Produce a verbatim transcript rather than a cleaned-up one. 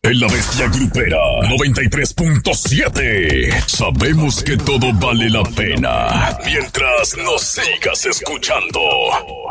En La Bestia Grupera noventa y tres punto siete. Sabemos que todo vale la pena mientras nos sigas escuchando.